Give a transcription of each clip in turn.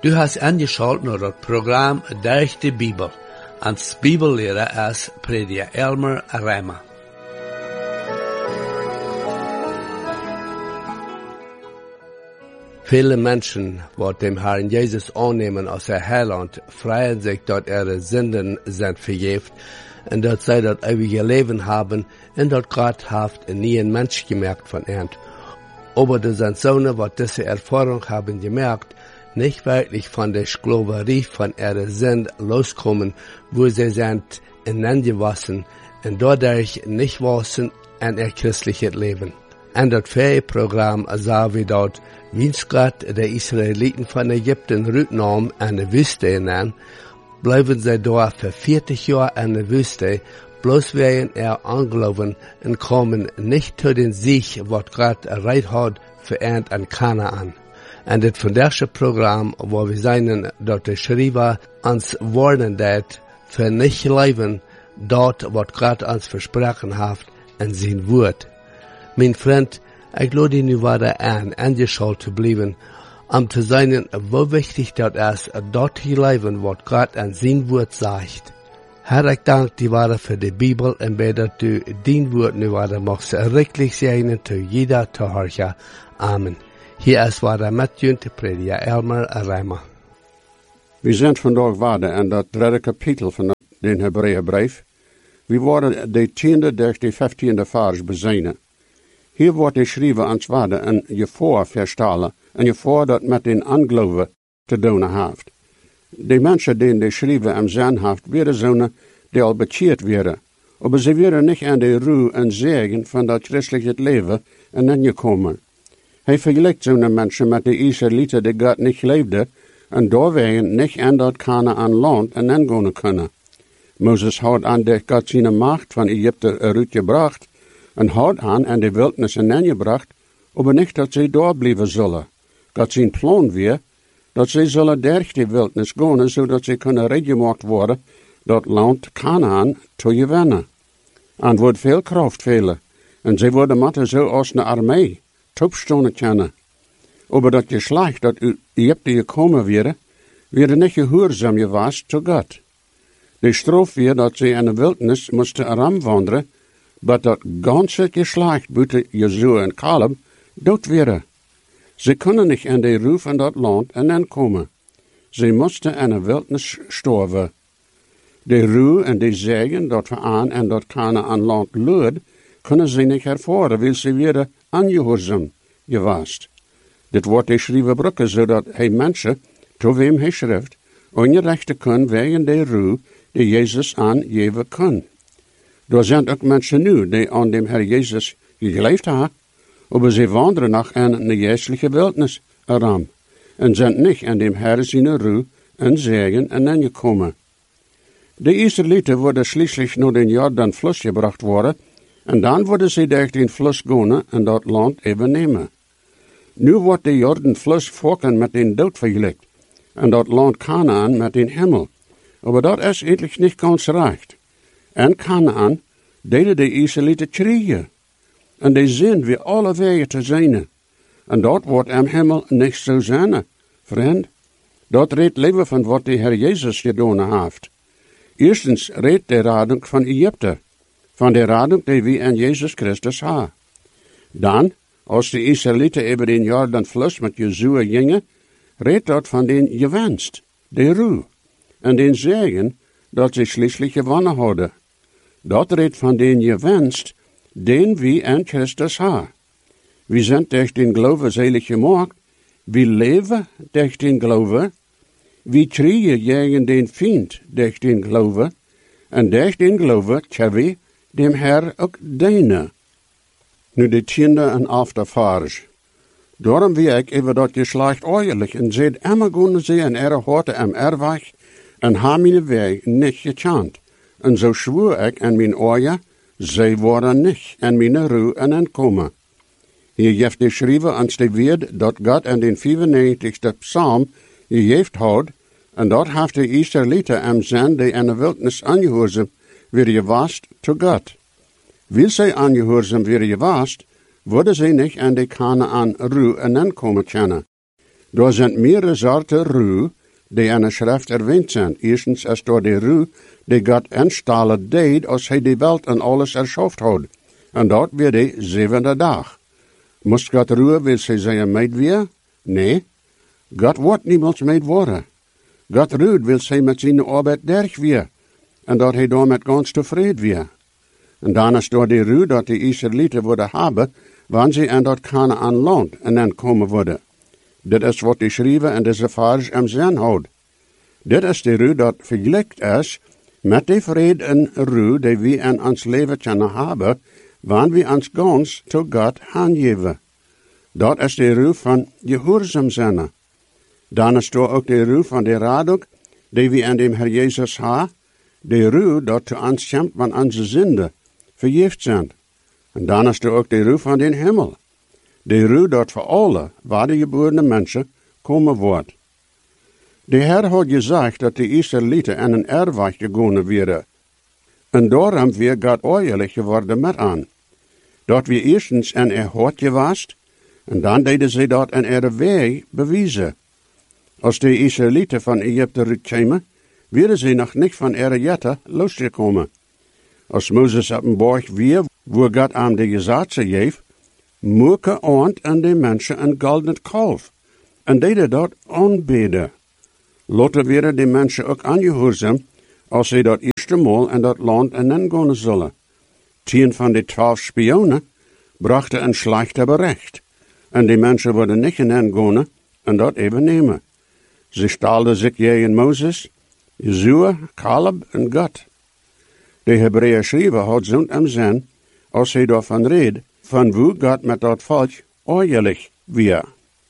Du hast angeschaltet naar het programma Durch de Bibel. Als Bibellehrer ist Prediger Elmer Reimer. Viele Menschen, die dem Herrn Jesus annehmen als Heiland, freuen sich, dass ihre Sünden sind vergeben und dass sie das ewige Leben haben und dass Gott hat nie ein Mensch gemerkt von ihnen. Aber das sind Söhne, die diese Erfahrung haben gemerkt, nicht wirklich von der Sklaverei von ihrer Sünde loskommen, wo sie sind hineingewassen und dadurch nicht wassen in ihr christliches Leben. In das Ferieprogramm sahen wir dort, wie Gott der Israeliten von Ägypten rübernahm in der Wüste hinein, bleiben sie dort für 40 Jahre in der Wüste, bloß wegen ihr Anglauben und kommen nicht zu den Sieg, was Gott erreicht hat für ihn an Kanaan. En dit vandaagse programma waar we zijn dat de schrijver ons warnen dat voor niet leven dat wat God ons versprochen heeft in zijn woord. Mijn vriend, ik lade nu verder aan aangeschaltet te blijven om te zijn hoe wichtig dat is dat te leven wat God in zijn woord zegt. Herr, ik dank die waarde voor de Bibel en bid dat u dien woord nu waarde mag richtelijk zijn te jeder te horen. Amen. Hier is waar met de prediker Elmer Reimer. We zijn vandaag verder in dat derde kapitel van de Hebreeënbrief. We worden de 10e durch de 15e vers bezien. Hier wordt de schrijver ons verder een gevaar verstellen, een gevaar dat met den aangeloven te doen heeft. De mensen die de schrijver am zin heeft, werden zonen die al bekeerd werden, maar ze werden niet aan de roe en zegen van dat christelijke leven en ingekomen. Hij vergelijkt zo'n mensen met de Israëlieten die God niet leefde en doorwegen niet aan dat Kanaan land en ingaan kunnen. Mozes had aan de God zijn macht van Egypte eruit gebracht en had aan de wildnis ingebracht, maar niet dat zij doorblijven zullen. God zijn plan weer dat zij zullen durch de wildnis gaan, zodat zij kunnen rechtgemaakt worden dat land Kanaan te gewinnen. En wordt veel kracht velen en zij worden matten zo als een armee. Topstonen kennen. Aber dat geslacht dat Egypte gekomen werden niet gehoorzaam geweest tot God. De straf weer dat ze in de wildnis moesten ramwandelen, maar dat ganze geslacht buiten Jozua en Caleb dood werden. Ze kunnen niet in de roef van dat land en aankomen. Ze moesten in de wildnis sterven. De roe en de zegen dat we aan en dat Kanaan land luid, kunnen ze niet ervaren, wil ze weer aangehoorzaam geweest. Dit wordt de schrijver brukken, zodat hij mensen, tot wem hij schrijft, ongerechten kan wegen de roe die Jezus aangeven kan. Er zijn ook mensen nu die aan de Heer Jezus geleefd hebben, maar ze wandelen nog in de geestelijke wildnis eram en zijn niet in de Heer zijn roe en zegen en aangekomen. De Israëlieten worden schließlich naar de Jordanfluss gebracht worden, en dan worden ze durch den Fluss gaan en dat land even nemen. Nu wordt de Jordanfluss volken met den dood vergelijkt, en dat land Kanaan met den hemel. Maar dat is eigenlijk niet ganz recht. En Kanaan deden de Israëlieten kriegen, en die zijn weer alle wegen te zijn. En dat wordt am hemel niet zo zijn, vriend. Dat redt leven van wat de Heer Jezus gedaan heeft. Eerstens redt de rading van Egypte, van de rading die we in Jezus Christus hebben. Dan, als de Israëlieten over den Jordanfluss met Jozua gingen, redt dat van den gewenst, de roe, en den zegen dat ze schließlich gewonnen hadden. Dat redt van den gewenst, den we in Christus hebben. We zijn durch den Glauben selig gemaakt, we leven durch den Glauben, we kriegen gegen den Feind durch den Glauben, en durch den Glauben können we dem Herr ook dienen. Nu de 10e en 11e vers. Daarom wie ik over dat geslacht oorlijk en zeid immer gonnen ze en ihre horten am erweg en ha mijn weg niet gekend. En zo schwoer ik en mijn oorje, zij worden niet en mijn roe en aankomen. Hier geeft de schrijver ons de woord dat God in den 95e psalm gegeven had, en dat heeft de Israëlieten am zijn die in de wildnis aangehoorzaam weer geweest to God. Wil zij aangehoorzaam weer geweest, worden zij niet aan de Kanaan roe en aankomen kennen. Daar zijn meerdere soorten ruw die in de schrift erwähnt zijn. Eerstens is door de ruw die God installen deed als hij de welt en alles erschaft had. En dat weer de 7e dag. Moest God ruwen, wil zij zijn meid weer? Nee. God wordt niemals meid worden. God ruwt, wil zij met zijn arbeid derg weer. En dat hij daar met ganz tevreden weer. En dan is door de ruw dat de Israëlieten worden hebben, wanneer ze in dat Kanaan land en dan komen worden. Dit is wat de schrijver en deze vaders hem zin houdt. Dit is de ruw dat vergelijkt is met de vrede en ruw die we in ons leven kunnen hebben, wanneer we ons gans tot God aangeven. Dat is de ruw van gehoorzaam zijn. Dan is er ook de ruw van de radok, die we in dem Herr Jezus hebben, de ruw dat te ons komt van onze zinden vergeeft zijn. En dan is er ook de ruw van den hemel. De ruw dat voor alle wedergeborene mensen komen wordt. De Heer had gezegd dat de Israëlieten in een erfwacht gegaan werden. En daarom weer God oorlijk geworden met aan. Dat we eerstens in hart gewast, en dan deden ze dat in weg bewijzen. Als de Israëlieten van Egypte terugkwamen, werden ze nog niet van jette losgekomen. Als Mozes op een borg weer, wo God aan de gezaten geeft, moeke aand aan de mensen een gouden kalf, en deden dat aanbeden. Later werden de mensen ook aangehoorzaam, als ze dat eerste maal in dat land en dan gaan zullen. 10 van de 12 spionen brachten een slechte bericht, en de mensen worden niet in gaan en dat even nemen. Ze staalden zich en Mozes, Jezua, Caleb en God. De Hebreeën schrijver had zo'n am zin, als hij daarvan reed, van hoe God met dat volk oorlijk weer.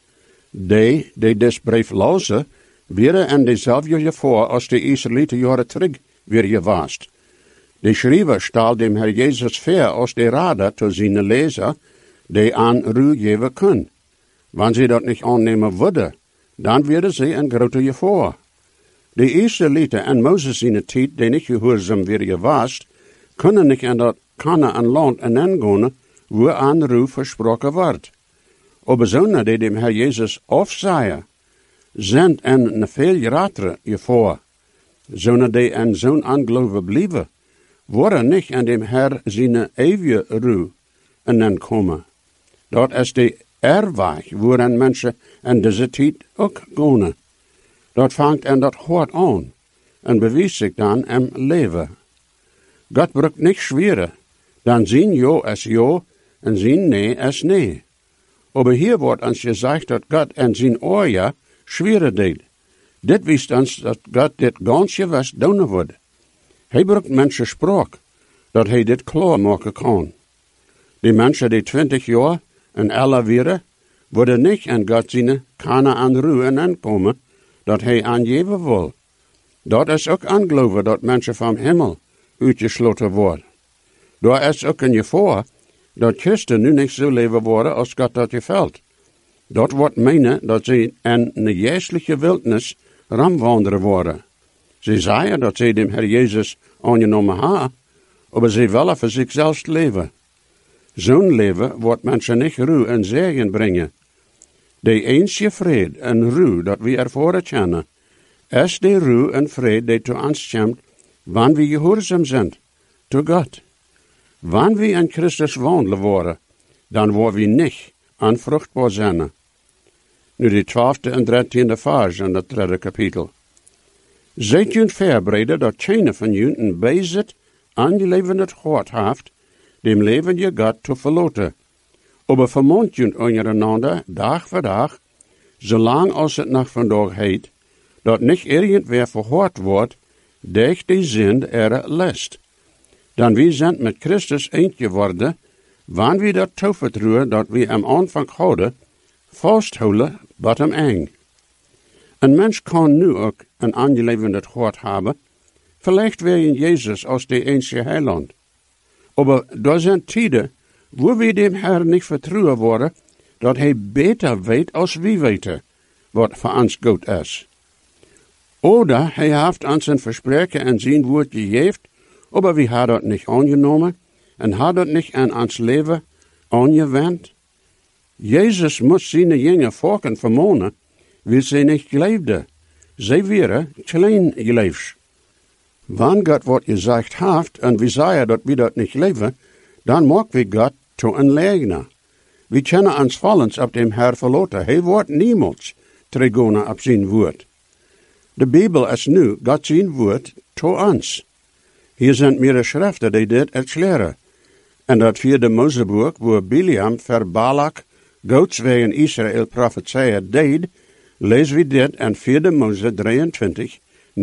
Die des brief lazen, werden in dezelfde gevaar als de Israëlieten jaren terug weer gewaast. De schrijver staal dem Herr Jezus ver als de raden te zijn lezer, die aan ruw geven kunnen. Wanneer ze dat niet aannemen worden, dan werden ze een grote gevaar. De Israëlieten en Mozes in de tijd, die niet gehoorzaam weer gewaast, kunnen niet in dat Kanaan land en gaan, wo aan ruw versproken wordt. Aber zonen die dem Herr Jezus afzaaien, zijn in een veel grotere gevaar. Zonen die in zo'n aangeloven blijven, worden niet aan dem Herr zijn eeuwige ruw en dan komen. Dat is de erweg waarin mensen in deze tijd ook gaan. Dat vangt en dat hoort aan en bewijst zich dan in leven. God brukt niet schwerer, dan zijn ja is ja en zijn nee is nee. Aber hier wordt ons gezegd dat God en zijn oorja schwerer deed. Dit wist ons dat God dit ganz gewest doen wordt. Hij brukt mensen spraak, dat hij dit klaar maken kan. Die mensen die 20 jaar en 11 werden, worden niet aan God zijn Kanaan ruwen aankomen, dat hij aangeven wil. Dat is ook aangeloven dat mensen van hemel uitgesloten worden. Daar is ook een gevaar dat christen nu niet zo leven worden als God dat gevalt. Dat wordt menen dat ze in een geestelijke wildnis ramwandelen worden. Ze zeggen dat ze dem Herr Jezus aangenomen hebben, maar ze willen voor zichzelf leven. Zo'n leven wordt mensen niet ruw en zegen brengen. De eensje vrede en ruw dat we ervoor kennen, is de ruw en vrede die te ons komt, wanneer we gehoorzaam zijn, to God. Wanneer we in Christus wandelen worden, dan worden we niet onvruchtbaar zijn. Nu de 12e en 13e vers in het 3e kapitel. Zijt jullie verbreiden dat geen van jullie een bezit aangelevend het hart heeft, dem leven je God te verloten. Aber vermont jullie ondereinander dag voor dag, zolang als het nog vandaag heet, dat niet irgendwer verhoord wordt, durch die zin lest. Dan wie zijn met Christus eend geworden, wanneer we dat toevertrouwen dat we am aanvang houden, vasthouden wat hem eng. Een mens kan nu ook een aangelevend hart hebben, vielleicht weer in Jezus als de enige heiland. Aber er zijn tijden, wo we dem Herr niet vertrouwen worden, dat hij beter weet als wie weten, wat voor ons goed is. Oder hij heeft ons een verspreken en zijn woord gegeven, aber we hebben dat niet aangenomen en hebben dat niet aan ons leven aangewend. Jezus moest zijn jonge volken vermonen, wie sie nicht geloofden. Zij wären klein geleefs. Wann Gott wat gezegd heeft en we zeggen dat we dat niet leven, dan maakt we Gott zu een leugner. We kennen ons vollends op dem Herr verloten. Hij wordt niemals teruggaan op zijn woord. De Bijbel is nu Gott zijn woord zu ons. Hier zijn meerdere schriften die dit erklären. En dat vierde Moseboek, waar Biliam voor Balak Gods wegen Israël profetieën deed, lezen we dit in 4 Mose 23,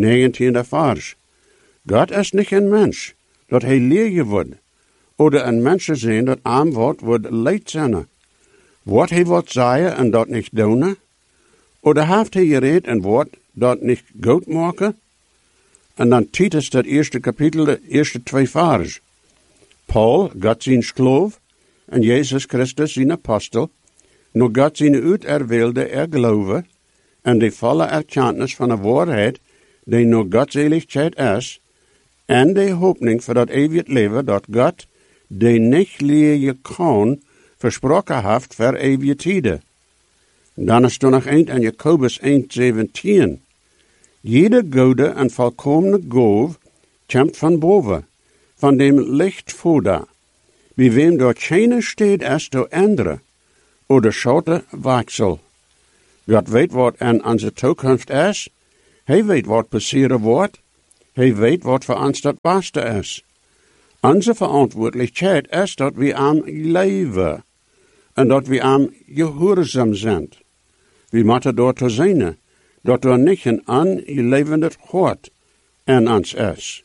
19 vers. God is niet een mens, dat hij leeg wordt, of een mens zijn dat arm wordt leid zijn. Wat hij wat zeggen en dat niet doen? Of heeft hij gereed een woord dat niet goed maken? En dan Titus, dat eerste kapitel, de eerste 2 vers. Paul, God zijn geloof, en Jezus Christus zijn apostel, nu God zijn uiterwilde geloven, en de volle erkennis van de waarheid, die nu Godseligheid is, en de hoopning voor dat eeuwig leven dat God, die niet leer kan, versproken heeft voor eeuwige tijden. Dan is er nog eind in Jacobus 1:17. Jede goede en volkomene goof komt van boven, van dem Lichtvader, wie wem door keine steed is door andere, oder schoute wachsel. God weet wat in onze toekomst is. Hij weet wat passeren wordt. Hij weet wat voor ons dat beste is. Onze verantwoordelijkheid is dat we aan leven. En dat we aan gehoorzaam zijn. We moeten door te zijn. Dat er niet een aangelevend hart in ons is.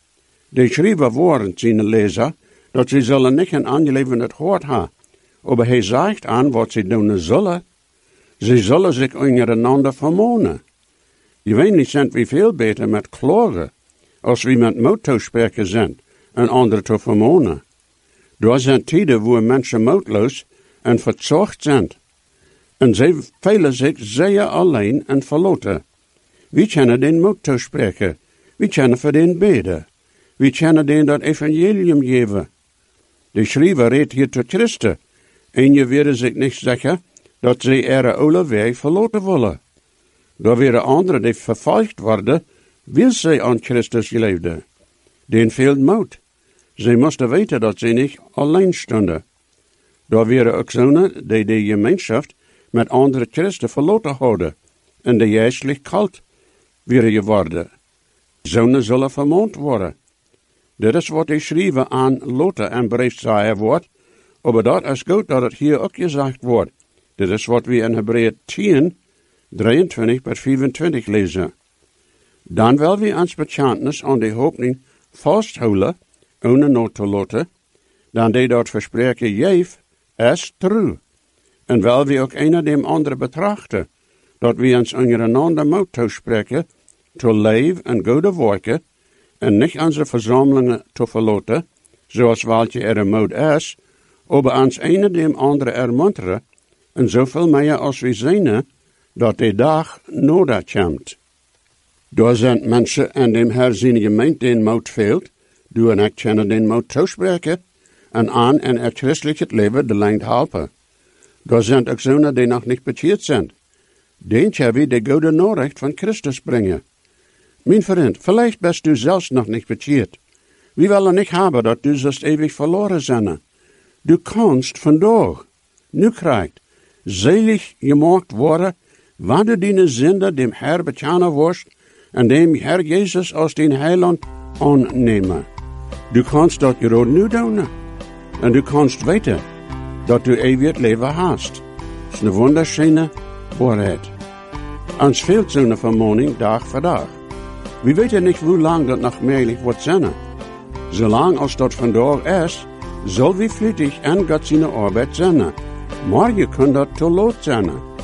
De schrijver woorden zijn lezer, dat ze zullen niet een aangelevend hart hebben. Maar hij zegt aan wat ze doen zullen. Ze zullen zich ondereinander vermonen. Gewöhnlich zijn we veel beter met klagen, als we met moed toespreken zijn en anderen te vermonen. Er zijn tijden waar mensen moedloos en verzocht zijn. En zij velen zich zeer alleen en verloten. We kunnen den moed toespreken. We kunnen voor den beden. We kunnen den dat evangelium geven. De schrijver redt hier tot Christen. En je willen zich niet zeggen dat ze ihre oude weg verloten willen. Door weer anderen die vervolgd worden, wil zij aan Christus geleefden. Den fehlt moed. Zij moesten weten dat ze niet alleen stonden. Door weer ook zonen die de gemeenschap met andere Christen verloten houden en de geestelijk kalt weer geworden. Zonen zullen vermoond worden. Dit is wat de schrijver aan Lotte en brief zeggen wordt, maar dat is goed dat het hier ook gezegd wordt. Dit is wat we in Hebreeën 10, 23 tot 25 lezen. Dan wil we ons bekentenis aan de hoopning vasthouden, ohne nood te laten, dan die dat verspreken geeft, is true. En wil we ook een dem andere betrachten, dat we ons ondereinander moeten toespreken, te leven en goede werken, en niet onze verzamelingen te verlaten, zoals welke er een moed is, maar ons een dem andere ermunteren, en zoveel meer als we zijn, dat de dag nodig komt. Door zijn mensen en dem Herr zijn gemeente den moed veelt, door en ik kunnen den moed toespreken, en aan en het christelijk leven de lengte helpen. Door zijn ook zonen die nog niet bekeerd zijn. Den kunnen we de goede Nachricht van Christus brengen. Mijn vriend, vielleicht bist du zelfs nog niet bekeerd. We willen niet hebben dat du zult ewig verloren zijn. Du kannst vandaag, nu krijgt, selig gemaakt worden, wanneer du deine Sünde dem Herr bekennen wirst en dem Herr Jezus als den Heiland aannemen. Du kannst dat gerade nu doen. En du kannst weten dat du eeuwig leven hast. Dat is een wunderschöne waarheid. Ons fehlt zo'n vermoning dag voor dag. We weten niet hoe lang dat nog mogelijk wordt zijn. Zolang als dat vandaag is, zal we vlietig en God zijn arbeid zijn. Maar je kunt dat te laat zijn.